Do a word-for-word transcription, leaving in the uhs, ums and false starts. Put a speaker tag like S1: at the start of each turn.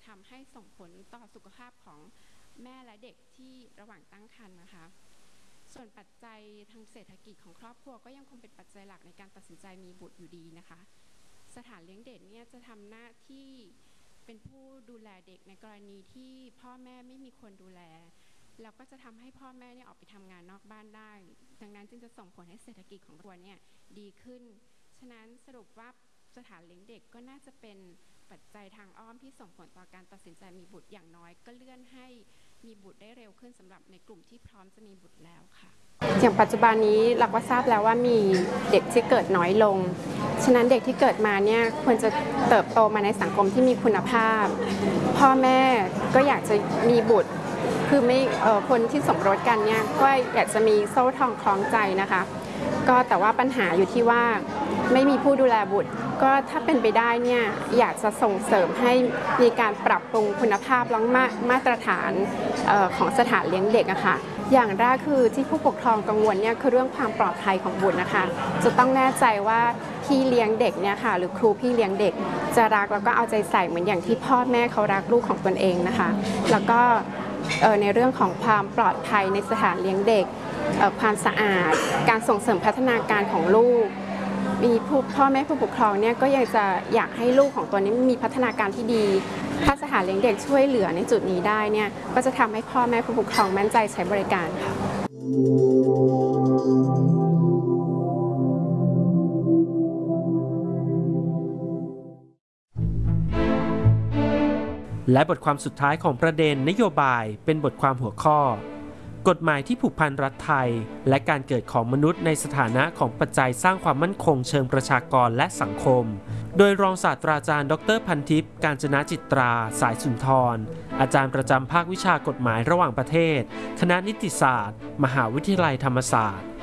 S1: ทำให้ส่งผลต่อสุขภาพของแม่และเด็กที่ระหว่างตั้งครรภ์นะคะส่วนปัจจัยทางเศรษฐกิจของครอบครัวก็ยังคงเป็นปัจจัยหลักในการตัดสินใจมีบุตรอยู่ดีนะคะสถานเลี้ยงเด็กเนี่ยจะทำหน้าที่เป็นผู้ดูแลเด็กในกรณีที่พ่อแม่ไม่มีคนดูแลแล้วก็จะทำให้พ่อแม่เนี่ยออกไปทำงานนอกบ้านได้ดังนั้นจึงจะส่งผลให้เศรษฐกิจของครอบครัวเนี่ยดีขึ้นฉะนั้นสรุปว่าสถานเลี้ยงเด็กก็น่าจะเป็นปัจจัยทางอ้อมที่ส่งผลต่อการตัดสินใจมีบุตรอย่างน้อยก็เลื่อนให้มีบุตรได้เร็วขึ้นสำหรับในกลุ่มที่พร้อมจะมีบุตรแล้วค่ะอย่างปัจจุบันนี้เราก็ทราบแล้วว่ามีเด็กที่เกิดน้อยลงฉะนั้นเด็กที่เกิดมาเนี่ยควรจะเติบโตมาในสังคมที่มีคุณภาพพ่อแม่ก็อยากจะมีบุตรคือไม่เอ่อคนที่สมรสกันเนี่ยก็อยากจะมีโซ่ทองคล้องใจนะคะก็แต่ว่าปัญหาอยู่ที่ว่าไม่มีผู้ดูแลบุตรก็ถ้าเป็นไปได้เนี่ยอยากจะส่งเสริมให้มีการปรับปรุงคุณภาพและมาตรฐานของสถานเลี้ยงเด็กอะค่ะอย่างแรกคือที่ผู้ปกครองกังวลเนี่ยคือเรื่องความปลอดภัยของบุตรนะคะจะต้องแน่ใจว่าพี่เลี้ยงเด็กเนี่ยค่ะหรือครูพี่เลี้ยงเด็กจะรักแล้วก็เอาใจใส่เหมือนอย่างที่พ่อแม่เขารักลูกของตนเองนะคะแล้วก็ในเรื่องของความปลอดภัยในสถานเลี้ยงเด็กความสะอาดการส่งเสริมพัฒนาการของลูกมีผู้พ่อแม่ผู้ปกครองเนี่ยก็ยังจะอยากให้ลูกของตัวนี้มีพัฒนาการที่ดีถ้าสถานเลี้ยงเด็กช่วยเหลือในจุดนี้ได้เนี่ยก็จะทำให้พ่อแม่ผู้ปกครองมั่นใจใช้บริการค่ะ
S2: และบทความสุดท้ายของประเด็นนโยบายเป็นบทความหัวข้อกฎหมายที่ผูกพันรัฐไทยและการเกิดของมนุษย์ในสถานะของปัจจัยสร้างความมั่นคงเชิงประชากรและสังคมโดยรองศาสตราจารย์ดรพันทิพย์กาญจนาจิตราสายสุนทรอาจารย์ประจำภาควิชากฎหมายระหว่างประเทศคณะนิติศาสตร์มหาวิทยาลัยธรรมศาสตร์